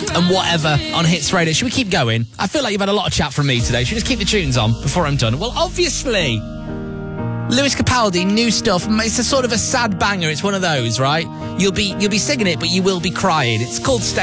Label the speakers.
Speaker 1: and whatever on Hits Radio. Should we keep going? I feel like you've had a lot of chat from me today. Should we just keep the tunes on before I'm done? Well, obviously, Lewis Capaldi, new stuff. It's a sort of a sad banger. It's one of those, right? You'll be singing it, but you will be crying. It's called Stay